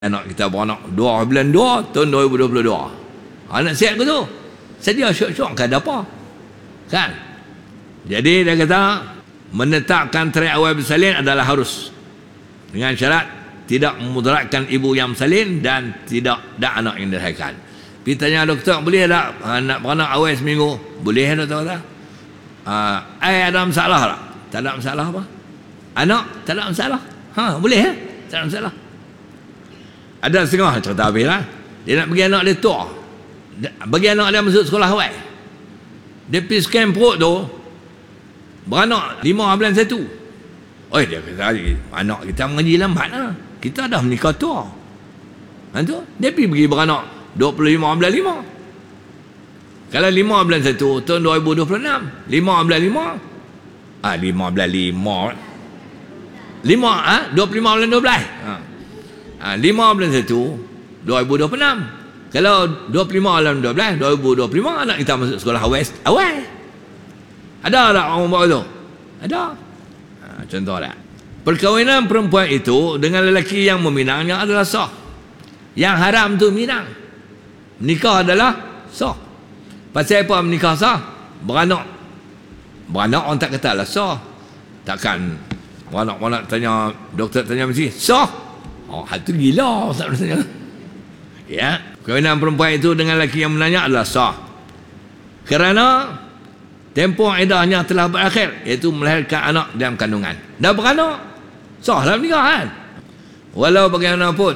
Anak kita beranak 2 bulan 2 tahun 2022. Anak sihat ke tu? Sedia syok-syok kan ada apa? Kan? Jadi dia kata menetapkan tarikh awal bersalin adalah harus dengan syarat tidak memudaratkan ibu yang bersalin dan tidak ada anak yang dilahirkan. Pergi tanya doktor, boleh tak anak beranak awal seminggu? Boleh doktor kata. Ada masalah tak? Tak ada masalah apa? Anak tak ada masalah. Boleh tak ada masalah. Ada setengah cerita habis lah. Dia nak bagi anak dia tua. Bagi anak dia masuk sekolah awal. Dia pergi scan perut tu, beranak 5 bulan 1. Oh, dia kata anak kita mengaji lambat lah. Kita dah menikah tua. Tu, dia pergi beranak 25 bulan 5. Kalau 5 bulan 1 tahun 2026, 5 bulan 5. 5 bulan 5. 25 bulan 12. 5 bulan 1 2026. Kalau 25 bulan 12 2025 anak kita masuk sekolah awal. Ada tak orang buat tu? Ada. Contoh tak? Perkahwinan perempuan itu dengan lelaki yang meminangnya adalah sah. Yang haram tu minang. Menikah adalah sah. Pasal apa menikah sah? Beranak orang tak kata lah sah. Takkan beranak tanya, doktor tanya mesti sah. Hatu gila tak tanya. Ya, perkahwinan perempuan itu dengan lelaki yang menanya adalah sah. Kerana tempoh iddahnya telah berakhir, iaitu melahirkan anak dalam kandungan. Dah beranak, sah dalam nikahan. Walau bagaimanapun,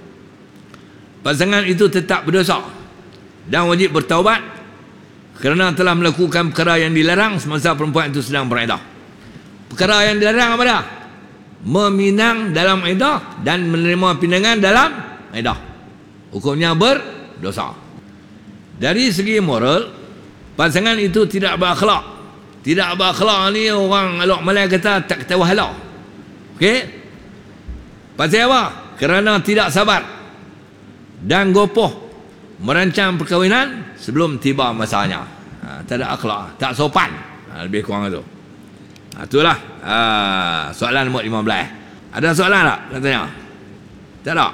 pasangan itu tetap berdosa dan wajib bertaubat kerana telah melakukan perkara yang dilarang semasa perempuan itu sedang beriddah. Perkara yang dilarang apa dah? Meminang dalam iddah dan menerima pinangan dalam iddah. Hukumnya berdosa. Dari segi moral, pasangan itu tidak berakhlak. Tidak berakhlak ni orang Alok Malay kata tak ketawa halau. Okey? Pasal apa? Kerana tidak sabar dan gopoh merancang perkahwinan sebelum tiba masanya. Tak ada akhlak, tak sopan. Lebih kurang itu. Itulah soalan nombor 15. Ada soalan tak? Nak tanya? Tak ada?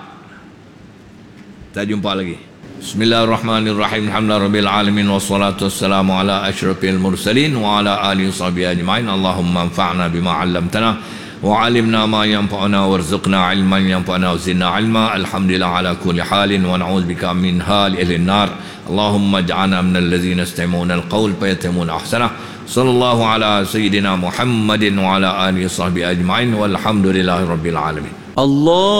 Kita jumpa lagi. Bismillahirrahmanirrahim. Alhamdulillahirabbil alamin wassalatu wassalamu ala asyrafil mursalin wa ala alihi washabbihi ajmain. Allahumma anfa'na bima 'allamtana wa 'allimna ma yanfa'una warzuqna 'ilman yanfa'una wa zidna 'ilma. Alhamdulillah ala kulli halin wa na'udzubika min hali ahli an-nar. Allahumma ij'alna minal ladzina yastami'una al-qawl fayattabi'una ahsanah. Sallallahu ala sayyidina Muhammadin wa ala alihi washabbihi ajmain walhamdulillahi rabbil alamin. Allah